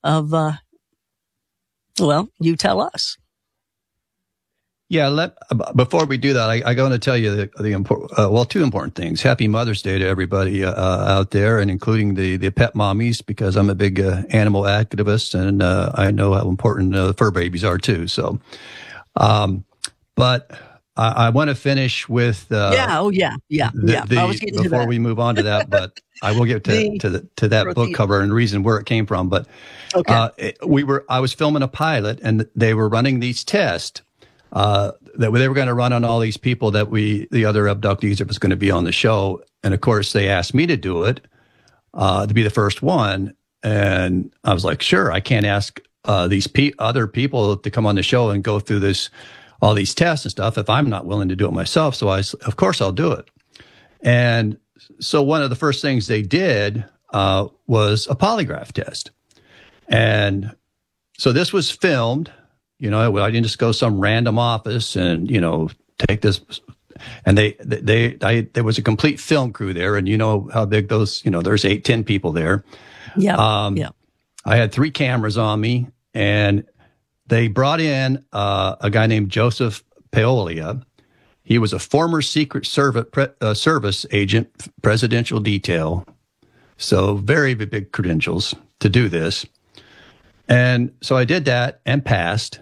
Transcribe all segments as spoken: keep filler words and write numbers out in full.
of, uh, well, you tell us. Yeah, let, before we do that, I, I going to tell you the, the important, uh, well, two important things. Happy Mother's Day to everybody uh, out there, and including the, the pet mommies, because I'm a big uh, animal activist, and uh, I know how important uh, fur babies are too. So, um, but I, I want to finish with uh, yeah, oh yeah, yeah, the, yeah. the, I was getting before to that. we move on to that, but I will get to The, to, the, to that book cover and reason where it came from. But okay. uh, it, we were I was filming a pilot, and they were running these tests. Uh, that they were going to run on all these people that we, the other abductees that was going to be on the show. And of course, they asked me to do it, uh, to be the first one. And I was like, sure, I can't ask, uh, these pe- other people to come on the show and go through this, all these tests and stuff if I'm not willing to do it myself. So I, of course, I'll do it. And so one of the first things they did, uh, was a polygraph test. And so this was filmed. You know, I didn't just go some random office and, you know, take this. And they, they, I, there was a complete film crew there. And you know how big those, you know, there's eight, ten people there. Yeah. Um, yeah. I had three cameras on me, and they brought in uh, a guy named Joseph Paolia. He was a former Secret Service, uh, Service agent, presidential detail. So very big credentials to do this. And so I did that and passed.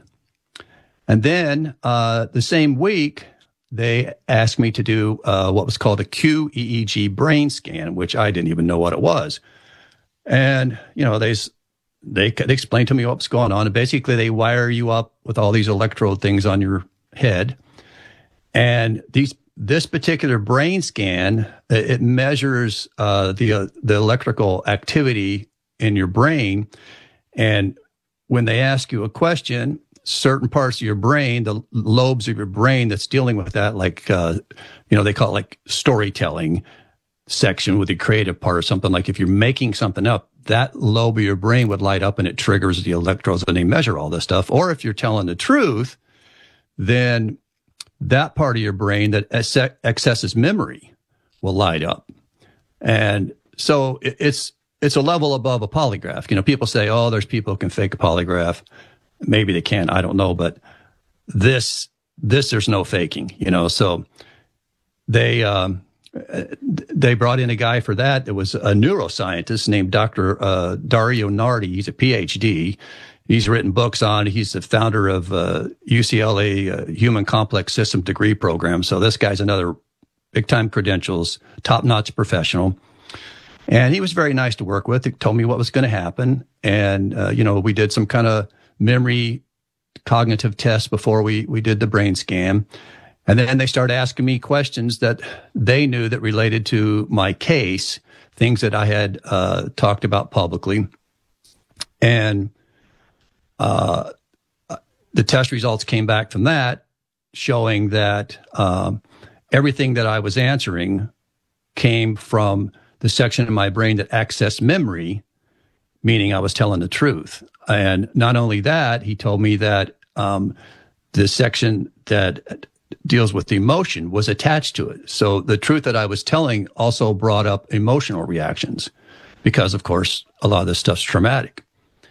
And then uh, the same week, they asked me to do uh, what was called a Q E E G brain scan, which I didn't even know what it was. And, you know, they, they, they explained to me what was going on. And basically, they wire you up with all these electrode things on your head. And these this particular brain scan, it measures uh, the, uh, the electrical activity in your brain. And when they ask you a question, certain parts of your brain, the lobes of your brain that's dealing with that, like, uh, you know, they call it like storytelling section with the creative part or something. Like if you're making something up, that lobe of your brain would light up and it triggers the electrodes and they measure all this stuff. Or if you're telling the truth, then that part of your brain that accesses memory will light up. And so it's, it's a level above a polygraph. You know, people say, oh, there's people who can fake a polygraph. Maybe they can, I don't know, but this, this, there's no faking, you know, so they, um, they brought in a guy for that. It was a neuroscientist named Doctor Uh, Dario Nardi. He's a P H D. He's written books on it. He's the founder of, uh, U C L A uh, Human Complex System degree program. So this guy's another big time credentials, top notch professional. And he was very nice to work with. He told me what was going to happen. And, uh, you know, we did some kind of memory cognitive tests before we, we did the brain scan. And then they started asking me questions that they knew that related to my case, things that I had uh, talked about publicly. And uh, the test results came back from that showing that um, everything that I was answering came from the section of my brain that accessed memory, meaning I was telling the truth. And not only that, he told me that um, the section that deals with the emotion was attached to it. So the truth that I was telling also brought up emotional reactions because, of course, a lot of this stuff's traumatic.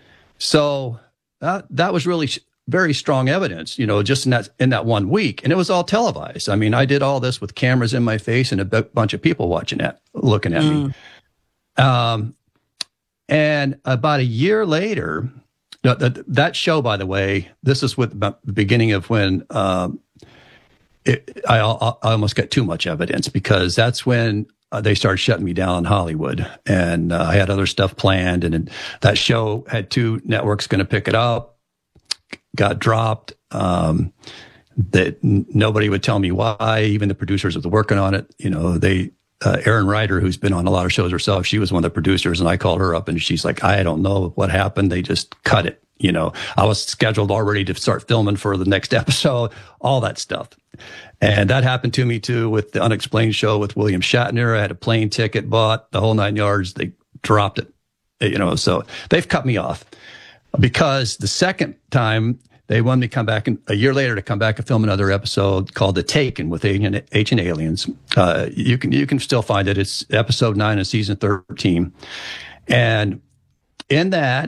So that, that was really very strong evidence, you know, just in that, in that one week. And it was all televised. I mean, I did all this with cameras in my face and a b- bunch of people watching that, looking at mm. me. Um, and about a year later, that, that show, by the way, this is with the beginning of when, um, It, I, I almost got too much evidence because that's when uh, they started shutting me down in Hollywood, and uh, I had other stuff planned, and, and that show had two networks going to pick it up, got dropped. Um, that n- nobody would tell me why. Even the producers that were working on it, you know, they uh, Erin Ryder, who's been on a lot of shows herself, she was one of the producers, and I called her up, and she's like, I don't know what happened. They just cut it. You know, I was scheduled already to start filming for the next episode, all that stuff. And that happened to me too with the Unexplained show with William Shatner. I had a plane ticket bought, the whole nine yards. They dropped it, you know, so they've cut me off because the second time they wanted me to come back and a year later to come back and film another episode called The Taken with Ancient, Ancient Aliens. Uh, you can, you can still find it. It's episode nine of season thirteen. And in that,